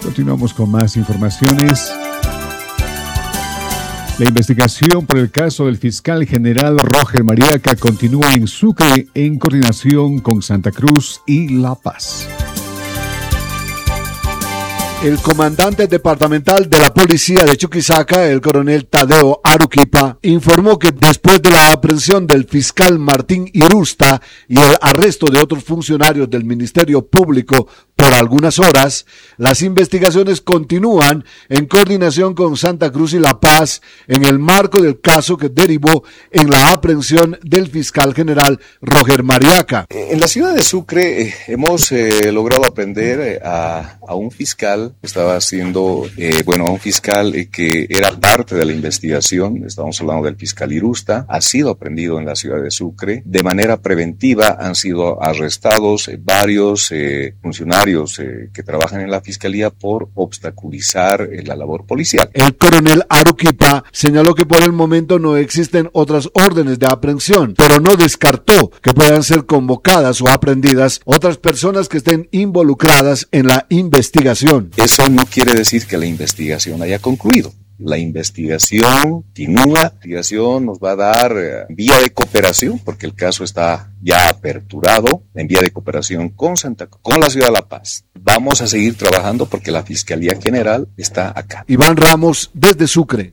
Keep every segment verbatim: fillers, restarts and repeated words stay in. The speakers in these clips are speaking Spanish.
Continuamos con más informaciones. La investigación por el caso del fiscal general Roger Mariaca continúa en Sucre en coordinación con Santa Cruz y La Paz. El comandante departamental de la policía de Chuquisaca, el coronel Tadeo Aruquipa, informó que después de la aprehensión del fiscal Martín Irusta y el arresto de otros funcionarios del Ministerio Público por algunas horas, las investigaciones continúan en coordinación con Santa Cruz y La Paz en el marco del caso que derivó en la aprehensión del fiscal general Roger Mariaca. En la ciudad de Sucre eh, hemos eh, logrado aprender eh, a, a un fiscal que estaba haciendo, eh, bueno, a un fiscal eh, que era parte de la investigación. Estamos hablando del fiscal Irusta. Ha sido aprendido en la ciudad de Sucre. De manera preventiva han sido arrestados eh, varios eh, funcionarios Eh, que trabajan en la fiscalía por obstaculizar eh, la labor policial. El coronel Aruquipa señaló que por el momento no existen otras órdenes de aprehensión, pero no descartó que puedan ser convocadas o aprehendidas otras personas que estén involucradas en la investigación. Eso no quiere decir que la investigación haya concluido. La investigación continúa, la investigación nos va a dar eh, vía de cooperación, porque el caso está ya aperturado, en vía de cooperación con Santa con la ciudad de La Paz. Vamos a seguir trabajando porque la Fiscalía General está acá. Iván Ramos, desde Sucre.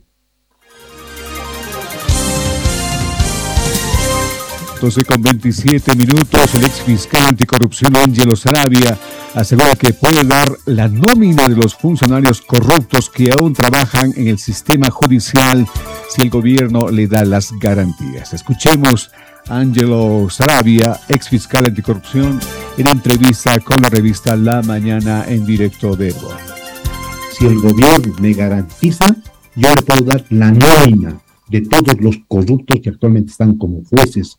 doce con veintisiete minutos, el ex fiscal anticorrupción Ángelo Saravia asegura que puede dar la nómina de los funcionarios corruptos que aún trabajan en el sistema judicial si el gobierno le da las garantías. Escuchemos a Ángelo Saravia, ex fiscal anticorrupción, en entrevista con la revista La Mañana en directo de Evo. Si el gobierno me garantiza, yo le puedo dar la nómina de todos los corruptos que actualmente están como jueces,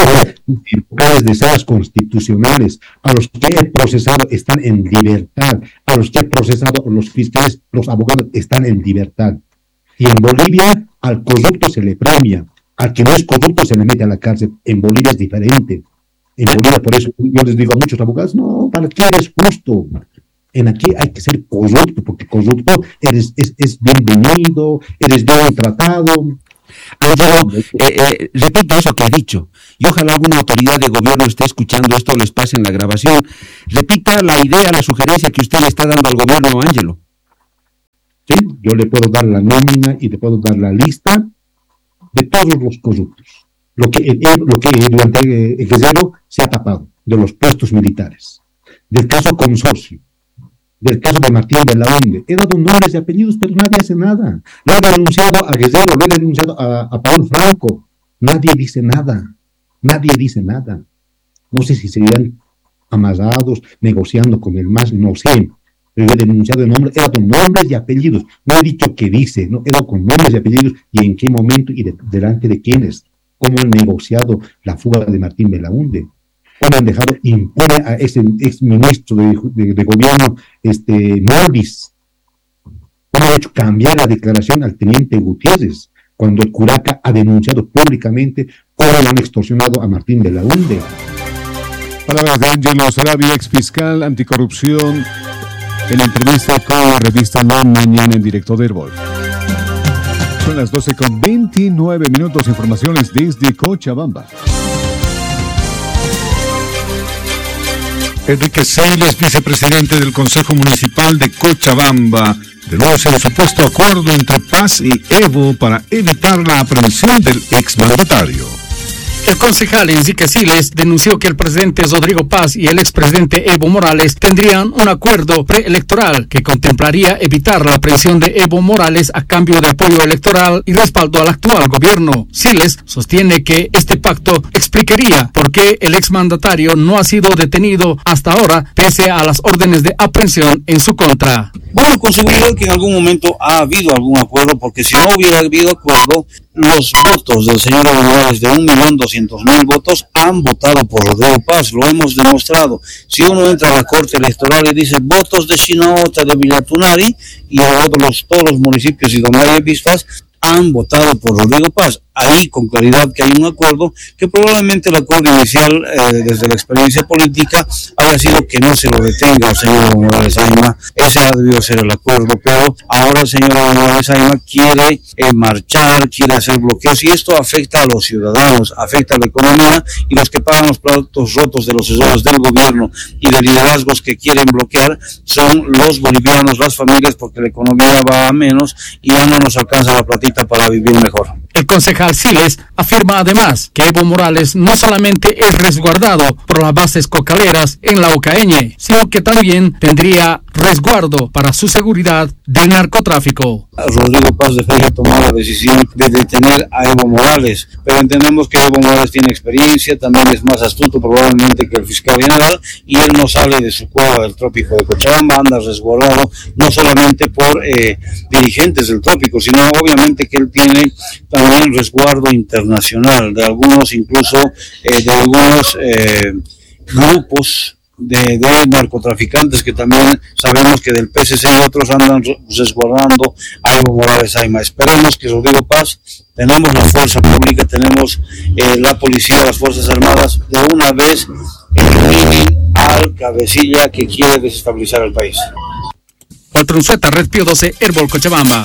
en vocales de salas constitucionales, a los que he procesado están en libertad, a los que he procesado los fiscales, los abogados están en libertad. Y en Bolivia al corrupto se le premia, al que no es corrupto se le mete a la cárcel. En Bolivia es diferente. En Bolivia, por eso yo les digo a muchos abogados, no, ¿para qué eres justo? En aquí hay que ser corrupto, porque corrupto eres, es, es bienvenido, eres bien tratado. Ángelo, eh, eh, repito eso que ha dicho, y ojalá alguna autoridad de gobierno esté escuchando esto o les pase en la grabación. Repita la idea, la sugerencia que usted le está dando al gobierno, Ángelo. Sí, yo le puedo dar la nómina y le puedo dar la lista de todos los corruptos. Lo que, eh, lo que durante el Guerrero se ha tapado, de los puestos militares, del caso Consorcio, del caso de Martín Belaúnde. He dado nombres y apellidos, pero nadie hace nada. Lo he denunciado a Guerrero, lo he denunciado a, a Paul Franco. Nadie dice nada. Nadie dice nada. No sé si serían amarrados, negociando con el M A S, no sé. Pero he denunciado el nombre, he dado nombres y apellidos. No he dicho qué dice, no, he dado con nombres y apellidos y en qué momento y de, delante de quiénes. Cómo han negociado la fuga de Martín Belaúnde. Cómo han dejado impune a ese ex ministro de, de, de gobierno, este, Morvis. Cómo han hecho cambiar la declaración al teniente Gutiérrez, cuando el Curaca ha denunciado públicamente cómo lo han extorsionado a Martín Belaúnde. Palabras de Ángelo Saravia, ex fiscal anticorrupción, en entrevista con la revista La Mañana en directo de Herbol. Son las doce con veintinueve minutos, informaciones desde Cochabamba. Enrique Siles, vicepresidente del Consejo Municipal de Cochabamba, denuncia el supuesto acuerdo entre Paz y Evo para evitar la aprehensión del exmandatario. El concejal Enrique Siles denunció que el presidente Rodrigo Paz y el expresidente Evo Morales tendrían un acuerdo preelectoral que contemplaría evitar la aprehensión de Evo Morales a cambio de apoyo electoral y respaldo al actual gobierno. Siles sostiene que este pacto explicaría por qué el exmandatario no ha sido detenido hasta ahora, pese a las órdenes de aprehensión en su contra. Bueno, con seguridad que en algún momento ha habido algún acuerdo, porque si no hubiera habido acuerdo, los votos del señor Evo Morales de un millón doscientos mil votos han votado por Rodrigo Paz, lo hemos demostrado. Si uno entra a la Corte Electoral y dice votos de Chinaota, de Villatunari y a otros, todos los municipios y donde hay vistas han votado por Rodrigo Paz. ahí con claridad que hay un acuerdo, que probablemente el acuerdo inicial, eh, desde la experiencia política, haya sido que no se lo detenga al señor Evo Morales Ayma. Ese ha debido ser el acuerdo, pero ahora el señor Evo Morales Ayma quiere eh, marchar, quiere hacer bloqueos, y esto afecta a los ciudadanos, afecta a la economía, y los que pagan los platos rotos de los errores del gobierno y de liderazgos que quieren bloquear son los bolivianos, las familias, porque la economía va a menos y ya no nos alcanza la platita para vivir mejor. El concejal Siles afirma además que Evo Morales no solamente es resguardado por las bases cocaleras en la Ocaña, sino que también tendría resguardo para su seguridad del narcotráfico. Rodrigo Paz de Feria tomó la decisión de detener a Evo Morales, pero entendemos que Evo Morales tiene experiencia, también es más astuto probablemente que el fiscal general, y él no sale de su cueva del trópico de Cochabamba, anda resguardado no solamente por eh, dirigentes del trópico, sino obviamente que él tiene también resguardo internacional, de algunos incluso, eh, de algunos eh, grupos De, de narcotraficantes que también sabemos que del P C C y otros andan resguardando a Evo Morales Ayma. Esperemos que Rodrigo Paz, tenemos la fuerza pública, tenemos eh, la policía, las Fuerzas Armadas, de una vez eliminen al cabecilla que quiere desestabilizar el país. Walter Unzueta, Red Pío doce, Herbol, Cochabamba.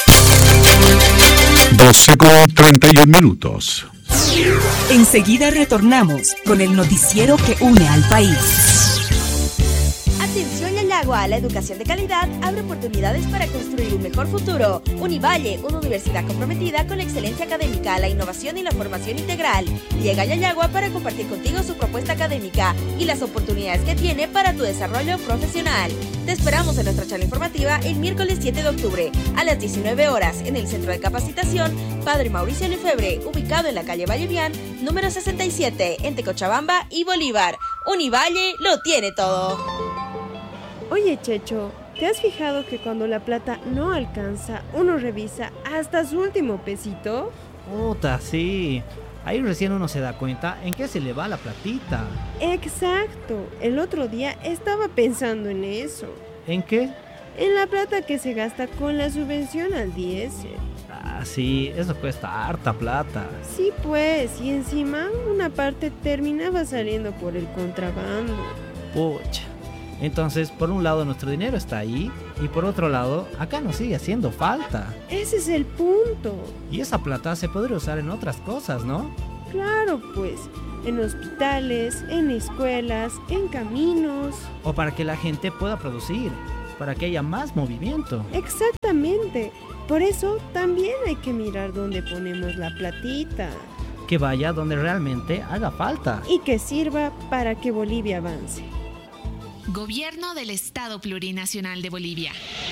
doce con treinta y un minutos. Enseguida retornamos con el noticiero que une al país. Atención Yayagua, la educación de calidad abre oportunidades para construir un mejor futuro. Univalle, una universidad comprometida con la excelencia académica, la innovación y la formación integral. Llega a Yayagua para compartir contigo su propuesta académica y las oportunidades que tiene para tu desarrollo profesional. Te esperamos en nuestra charla informativa el miércoles siete de octubre a las diecinueve horas en el Centro de Capacitación Padre Mauricio Lefebvre, ubicado en la calle Vallevián, número sesenta y siete, entre Cochabamba y Bolívar. Univalle lo tiene todo. Oye, Checho, ¿te has fijado que cuando la plata no alcanza, uno revisa hasta su último pesito? Puta, sí. Ahí recién uno se da cuenta en qué se le va la platita. Exacto. El otro día estaba pensando en eso. ¿En qué? En la plata que se gasta con la subvención al diésel. Ah, sí, eso cuesta harta plata. Sí, pues, y encima una parte terminaba saliendo por el contrabando. Pucha. Entonces, por un lado nuestro dinero está ahí y por otro lado, acá nos sigue haciendo falta. Ese es el punto. Y esa plata se podría usar en otras cosas, ¿no? Claro, pues, en hospitales, en escuelas, en caminos. O para que la gente pueda producir, para que haya más movimiento. Exactamente. Por eso también hay que mirar dónde ponemos la platita. Que vaya donde realmente haga falta. Y que sirva para que Bolivia avance. Gobierno del Estado Plurinacional de Bolivia.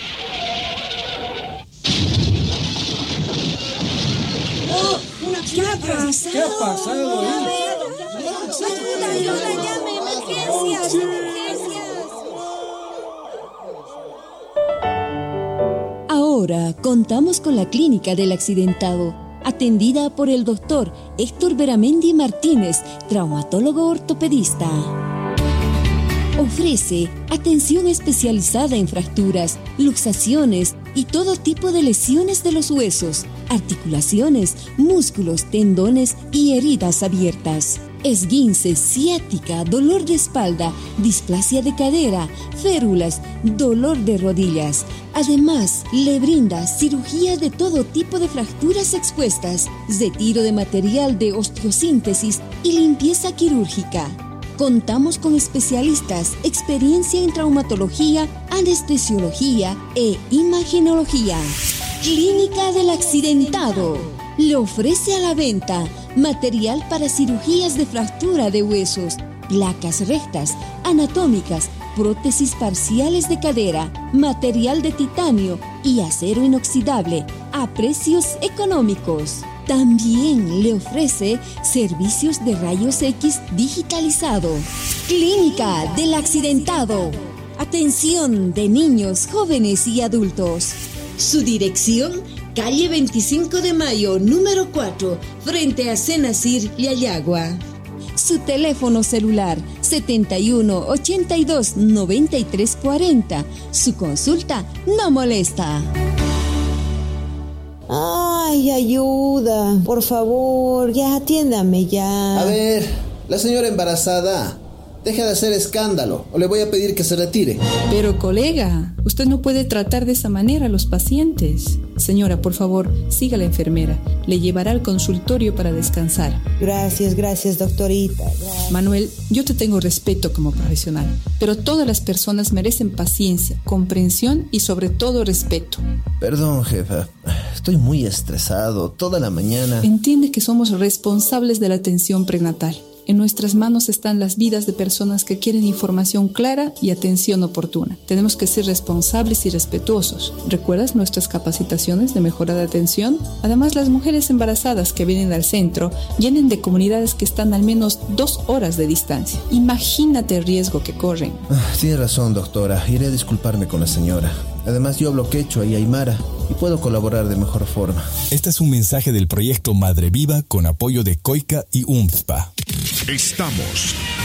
¡Oh! ¡Una placa! ¿Qué ha pasado ahí? ¡Ayuda, ayuda! ¡Llame! ¡Emergencias! ¡Emergencias! Ahora contamos con la Clínica del Accidentado, atendida por el doctor Héctor Beramendi Martínez, traumatólogo ortopedista. Ofrece atención especializada en fracturas, luxaciones y todo tipo de lesiones de los huesos, articulaciones, músculos, tendones y heridas abiertas. Esguince, ciática, dolor de espalda, displasia de cadera, férulas, dolor de rodillas. Además, le brinda cirugía de todo tipo de fracturas expuestas, retiro de material de osteosíntesis y limpieza quirúrgica. Contamos con especialistas, experiencia en traumatología, anestesiología e imagenología. Clínica del Accidentado le ofrece a la venta material para cirugías de fractura de huesos, placas rectas, anatómicas, prótesis parciales de cadera, material de titanio y acero inoxidable a precios económicos. También le ofrece servicios de rayos X digitalizado. Clínica del Accidentado. Atención de niños, jóvenes y adultos. Su dirección, calle veinticinco de mayo, número cuatro, frente a Senacir, Yayagua. Su teléfono celular, setenta y uno, ochenta y dos, noventa y tres cuarenta. Su consulta no molesta. Ay, ayuda. Por favor, ya atiéndame ya. A ver, la señora embarazada. Deja de hacer escándalo o le voy a pedir que se retire. Pero colega, usted no puede tratar de esa manera a los pacientes. Señora, por favor, siga a la enfermera. Le llevará al consultorio para descansar. Gracias, gracias, doctorita. Gracias. Manuel, yo te tengo respeto como profesional, pero todas las personas merecen paciencia, comprensión y sobre todo respeto. Perdón, jefa. Estoy muy estresado toda la mañana. Entiende que somos responsables de la atención prenatal. En nuestras manos están las vidas de personas que quieren información clara y atención oportuna. Tenemos que ser responsables y respetuosos. ¿Recuerdas nuestras capacitaciones de mejora de atención? Además, las mujeres embarazadas que vienen al centro vienen de comunidades que están al menos dos horas de distancia. Imagínate el riesgo que corren. Ah, tiene razón, doctora. Iré a disculparme con la señora. Además, yo hablo quechua y aymara y puedo colaborar de mejor forma. Este es un mensaje del proyecto Madre Viva con apoyo de COICA y UNFPA. Estamos